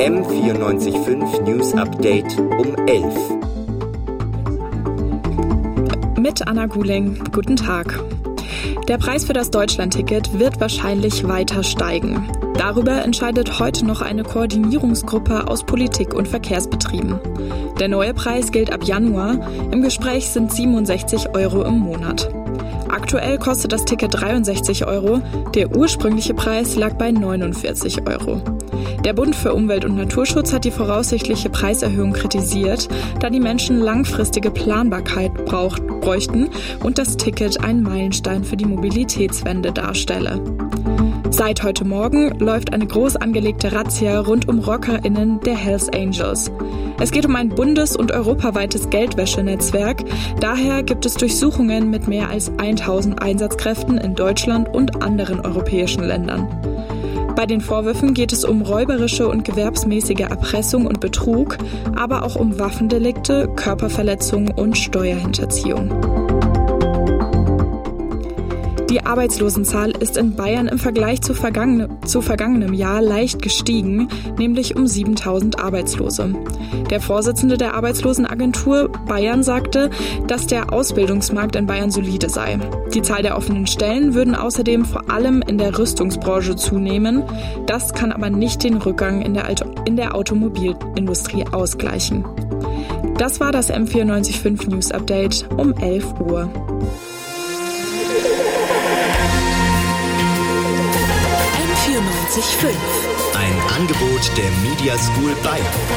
M94.5 News Update um 11. Mit Anna Guling. Guten Tag. Der Preis für das Deutschlandticket wird wahrscheinlich weiter steigen. Darüber entscheidet heute noch eine Koordinierungsgruppe aus Politik und Verkehrsbetrieben. Der neue Preis gilt ab Januar. Im Gespräch sind 67 € im Monat. Aktuell kostet das Ticket 63 €. Der ursprüngliche Preis lag bei 49 €. Der Bund für Umwelt und Naturschutz hat die voraussichtliche Preiserhöhung kritisiert, da die Menschen langfristige Planbarkeit bräuchten und das Ticket ein Meilenstein für die Mobilitätswende darstelle. Seit heute Morgen läuft eine groß angelegte Razzia rund um RockerInnen der Hells Angels. Es geht um ein bundes- und europaweites Geldwäschenetzwerk. Daher gibt es Durchsuchungen mit mehr als 1000 Einsatzkräften in Deutschland und anderen europäischen Ländern. Bei den Vorwürfen geht es um räuberische und gewerbsmäßige Erpressung und Betrug, aber auch um Waffendelikte, Körperverletzung und Steuerhinterziehung. Die Arbeitslosenzahl ist in Bayern im Vergleich zu vergangenem Jahr leicht gestiegen, nämlich um 7000 Arbeitslose. Der Vorsitzende der Arbeitslosenagentur Bayern sagte, dass der Ausbildungsmarkt in Bayern solide sei. Die Zahl der offenen Stellen würden außerdem vor allem in der Rüstungsbranche zunehmen. Das kann aber nicht den Rückgang in der Automobilindustrie ausgleichen. Das war das M94.5 News Update um 11 Uhr. Ein Angebot der Media School Bayern.